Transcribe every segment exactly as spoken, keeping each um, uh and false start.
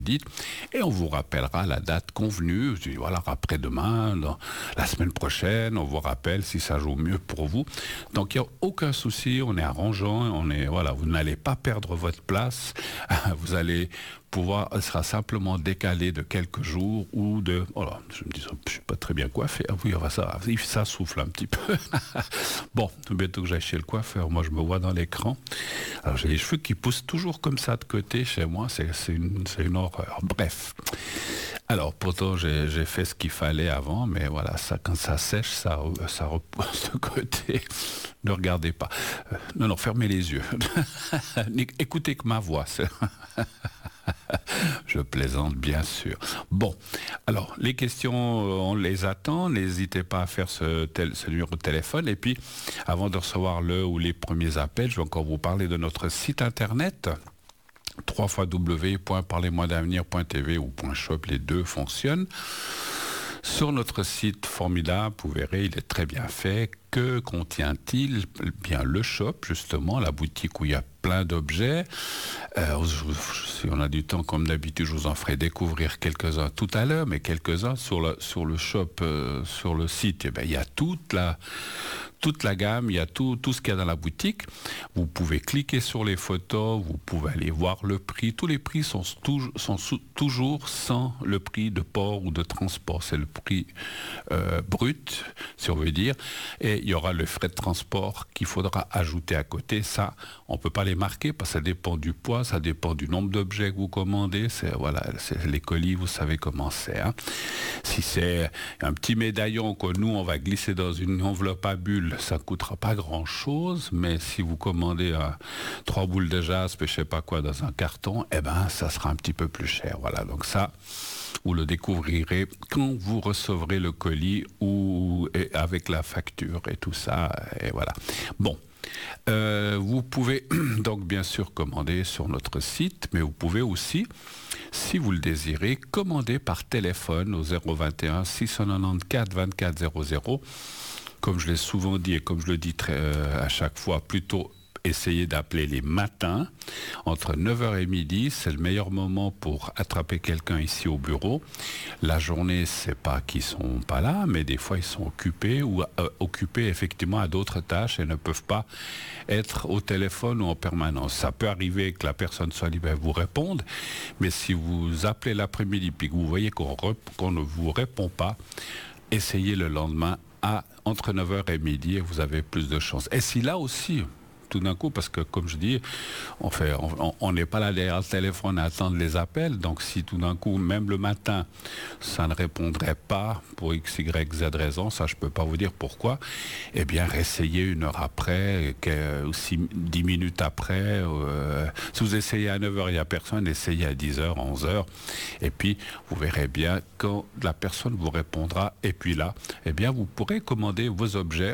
dites, et on vous rappellera la date convenue. Je dis, voilà, après-demain, dans la semaine prochaine, on vous rappelle si ça joue mieux pour vous. Donc, il n'y a aucun souci, on est arrangeant, on est, voilà, vous n'allez pas perdre votre place, vous allez pouvoir, elle sera simplement décalée de quelques jours ou de, voilà, je me dis, je suis pas très bien coiffé, ah oui, ça, ça souffle un petit peu. Bon, bientôt que j'aille chez le coiffeur, moi je me vois dans l'écran. Alors j'ai les cheveux qui poussent toujours comme ça de côté chez moi, c'est, c'est, une, c'est une horreur. Bref. Alors pourtant j'ai, j'ai fait ce qu'il fallait avant, mais voilà, ça, quand ça sèche, ça, ça repousse de côté. Ne regardez pas. Euh, non, non, fermez les yeux. Écoutez que ma voix. C'est... Je plaisante, bien sûr. Bon, alors, les questions, on les attend. N'hésitez pas à faire ce, tel, ce numéro de téléphone. Et puis, avant de recevoir le ou les premiers appels, je vais encore vous parler de notre site internet. w w w point parlez moi d'avenir point t v ou .shop, les deux fonctionnent. Sur notre site formidable, vous verrez, il est très bien fait. Que contient-il? Bien, le shop, justement, la boutique où il y a plein d'objets. Euh, si on a du temps, comme d'habitude, je vous en ferai découvrir quelques-uns tout à l'heure, mais quelques-uns sur le, sur le shop, euh, sur le site. Eh bien, il y a toute la, toute la gamme, il y a tout, tout ce qu'il y a dans la boutique. Vous pouvez cliquer sur les photos, vous pouvez aller voir le prix. Tous les prix sont, tou- sont sous, toujours sans le prix de port ou de transport. C'est le prix euh, brut, si on veut dire. Et il y aura le frais de transport qu'il faudra ajouter à côté. Ça, on ne peut pas les marquer parce que ça dépend du poids, ça dépend du nombre d'objets que vous commandez. C'est, voilà, c'est les colis, vous savez comment c'est. Hein. Si c'est un petit médaillon que nous, on va glisser dans une enveloppe à bulles, ça ne coûtera pas grand-chose. Mais si vous commandez euh, trois boules de jaspe et je ne sais pas quoi dans un carton, eh ben, ça sera un petit peu plus cher. Voilà, donc ça... vous le découvrirez quand vous recevrez le colis ou et avec la facture et tout ça. Et voilà. Bon. Euh, vous pouvez donc bien sûr commander sur notre site, mais vous pouvez aussi, si vous le désirez, commander par téléphone au zéro vingt et un six cent quatre-vingt-quatorze vingt-quatre zéro zéro. Comme je l'ai souvent dit et comme je le dis très, euh, à chaque fois, plutôt essayez d'appeler les matins, entre neuf heures et midi, c'est le meilleur moment pour attraper quelqu'un ici au bureau. La journée, c'est pas qu'ils sont pas là, mais des fois ils sont occupés ou euh, occupés effectivement à d'autres tâches et ne peuvent pas être au téléphone ou en permanence. Ça peut arriver que la personne soit libre et vous réponde, mais si vous appelez l'après-midi puis que vous voyez qu'on, rep- qu'on ne vous répond pas, essayez le lendemain à entre neuf heures et midi et vous avez plus de chance. Et si là aussi, tout d'un coup, parce que comme je dis, on fait, on, on n'est pas là derrière le téléphone à attendre les appels, donc si tout d'un coup, même le matin, ça ne répondrait pas pour X, Y, Z raison, ça je peux pas vous dire pourquoi, eh bien, réessayez une heure après, aussi dix minutes après, euh, si vous essayez à neuf heures, il n'y a personne, essayez à dix heures, onze heures, et puis vous verrez bien quand la personne vous répondra, et puis là, eh bien, vous pourrez commander vos objets.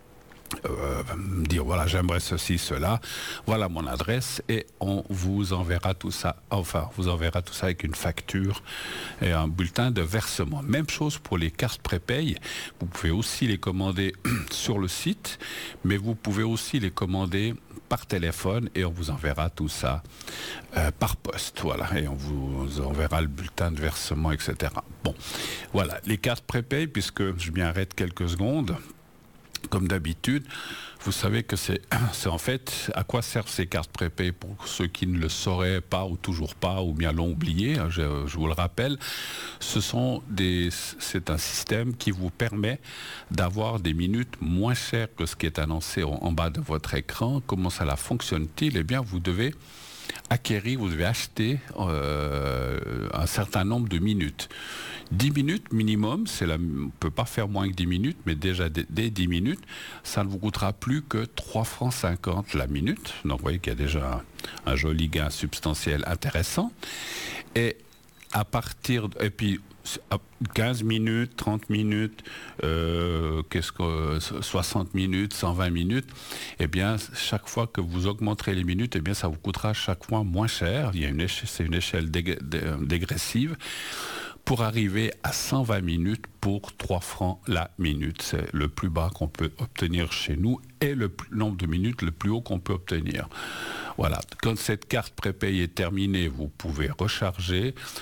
Euh, me dire voilà j'aimerais ceci cela, voilà mon adresse et on vous enverra tout ça, enfin vous enverra tout ça avec une facture et un bulletin de versement. Même chose pour les cartes prépayes, vous pouvez aussi les commander sur le site, mais vous pouvez aussi les commander par téléphone et on vous enverra tout ça euh, par poste, voilà, et on vous enverra le bulletin de versement, et cetera. Bon, voilà, les cartes prépayes, puisque je m'y arrête quelques secondes. Comme d'habitude, vous savez que c'est, c'est en fait à quoi servent ces cartes prépayées pour ceux qui ne le sauraient pas ou toujours pas ou bien l'ont oublié, je, je vous le rappelle, ce sont des, c'est un système qui vous permet d'avoir des minutes moins chères que ce qui est annoncé en, en bas de votre écran. Comment cela fonctionne-t-il? Eh bien, vous devez acquérir, vous devez acheter euh, un certain nombre de minutes. dix minutes minimum, c'est la, on ne peut pas faire moins que dix minutes, mais déjà dès, dès dix minutes, ça ne vous coûtera plus que trois francs cinquante la minute. Donc vous voyez qu'il y a déjà un, un joli gain substantiel intéressant. Et à partir, de, et puis quinze minutes, trente minutes, euh, qu'est-ce que, soixante minutes, cent vingt minutes, eh bien, chaque fois que vous augmenterez les minutes, eh bien, ça vous coûtera chaque fois moins cher. Il y a une échelle, c'est une échelle dég- dé- dégressive. pour arriver à cent vingt minutes pour trois francs la minute. C'est le plus bas qu'on peut obtenir chez nous et le plus- nombre de minutes le plus haut qu'on peut obtenir. Voilà. Quand cette carte prépayée est terminée, vous pouvez recharger.